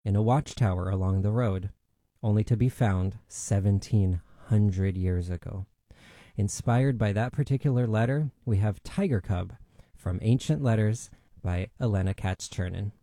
in a watchtower along the road, only to be found 1,700 years ago. Inspired by that particular letter, we have Tiger Cub from Ancient Letters by Elena Katz-Chernin.